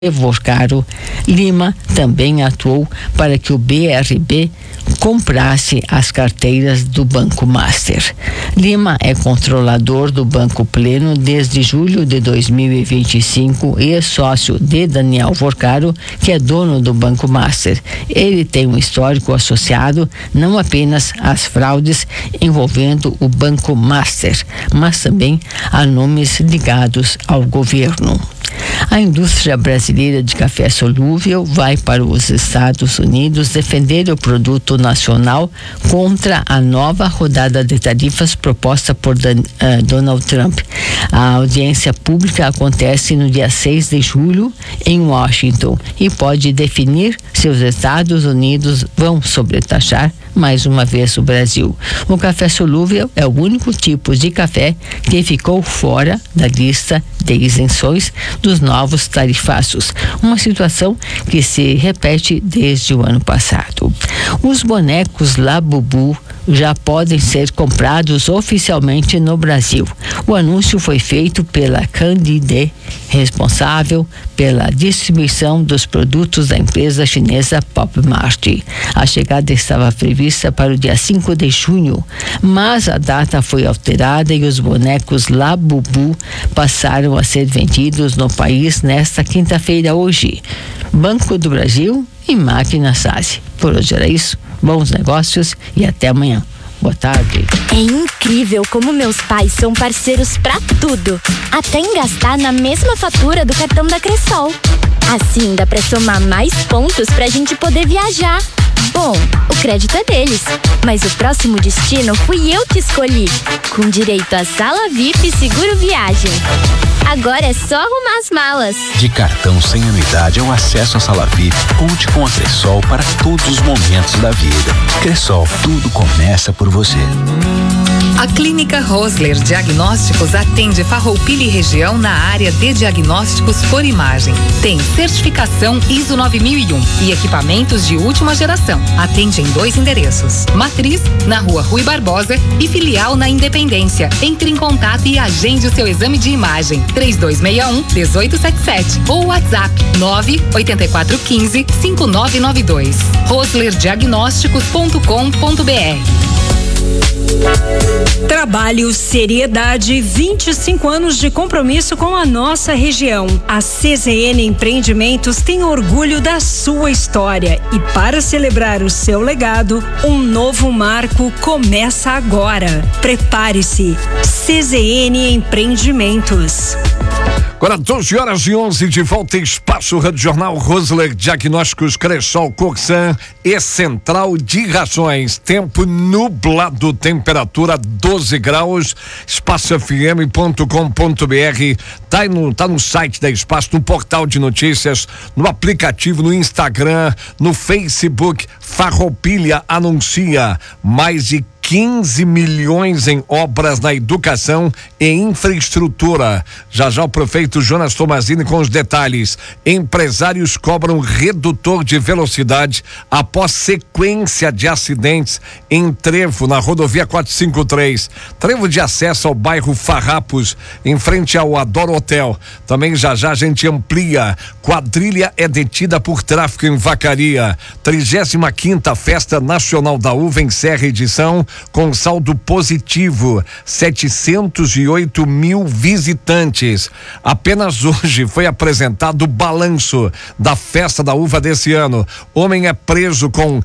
Vocaro. Lima também atuou para que o BRB comprasse as carteiras do Banco Master. Lima é controlador do Banco Pleno desde julho de 2025 e é sócio de Daniel Vocaro, que é dono do Banco Master. Ele tem um histórico associado não apenas às fraudes envolvendo o Banco Master, mas também a nomes ligados ao governo. A indústria brasileira de café solúvel vai para os Estados Unidos defender o produto nacional contra a nova rodada de tarifas proposta por Donald Trump. A audiência pública acontece no dia 6 de julho em Washington e pode definir se os Estados Unidos vão sobretaxar mais uma vez o Brasil. O café solúvel é o único tipo de café que ficou fora da lista de isenções dos novos tarifaços, uma situação que se repete desde o ano passado. Os bonecos Labubu já podem ser comprados oficialmente no Brasil. O anúncio foi feito pela Candide, responsável pela distribuição dos produtos da empresa chinesa Popmart. A chegada estava prevista para o dia 5 de junho, mas a data foi alterada e os bonecos Labubu passaram a ser vendidos no país nesta quinta-feira hoje. Banco do Brasil e Máquina Sazzi. Por hoje era isso. Bons negócios e até amanhã. Boa tarde. É incrível como meus pais são parceiros pra tudo, até em gastar na mesma fatura do cartão da Cressol. Assim dá pra somar mais pontos pra gente poder viajar. Bom, o crédito é deles, mas o próximo destino fui eu que escolhi, com direito a sala VIP e seguro viagem. Agora é só arrumar as malas. De cartão sem anuidade ao acesso à sala VIP, conte com a Cressol para todos os momentos da vida. Cressol, tudo começa por você. A Clínica Rosler Diagnósticos atende Farroupilha e região na área de diagnósticos por imagem. Tem certificação ISO 9001 e equipamentos de última geração. Atende em 2 endereços: Matriz, na Rua Rui Barbosa, e filial na Independência. Entre em contato e agende o seu exame de imagem. 3261-1877 ou WhatsApp 98415-5992. roslerdiagnósticos.com.br. Trabalho, seriedade, 25 anos de compromisso com a nossa região. A CZN Empreendimentos tem orgulho da sua história e para celebrar o seu legado, um novo marco começa agora. Prepare-se. CZN Empreendimentos. Agora 12h11 de volta em Espaço Rádio Jornal Rosler Diagnósticos, Cressol, Corsan e Central de Rações. Tempo nublado, temperatura 12 graus, espacofm.com.br, tá no site da Espaço, no portal de notícias, no aplicativo, no Instagram, no Facebook. Farroupilha anuncia mais de 15 milhões em obras na educação e infraestrutura. Já o prefeito Jonas Tomazini com os detalhes. Empresários cobram redutor de velocidade após sequência de acidentes em trevo na rodovia 453. Trevo de acesso ao bairro Farrapos, em frente ao Adoro Hotel. Também já a gente amplia. Quadrilha é detida por tráfico em Vacaria. 35ª Festa Nacional da Uva encerra edição com saldo positivo, 708 mil visitantes. Apenas hoje foi apresentado o balanço da Festa da Uva desse ano. Homem é preso com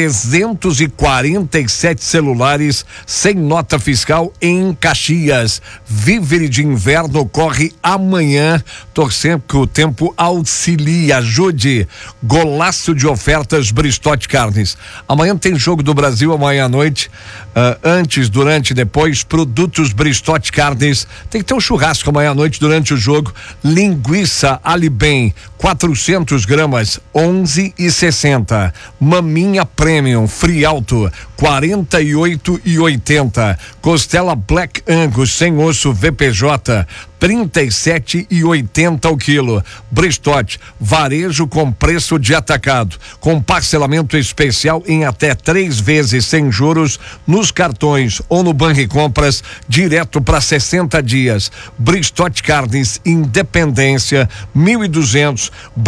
347 celulares sem nota fiscal em Caxias. Vívere de inverno ocorre amanhã, torcendo que o tempo auxilie, ajude. Golaço de ofertas Bristote Carnes. Amanhã tem jogo do Brasil, amanhã à noite. Antes, durante e depois, produtos Bristote Carnes. Tem que ter um churrasco amanhã à noite durante o jogo. Linguiça Alibem, 400 gramas, 11,60. Maminha Premium Frialto, 48,80. Costela Black Angus sem osso VPJ, 37,80 o quilo. Bristote, varejo com preço de atacado, com parcelamento especial em até 3 vezes sem juros nos cartões ou no Banco e Compras, direto para 60 dias. Bristote Carnes, Independência, 1.200.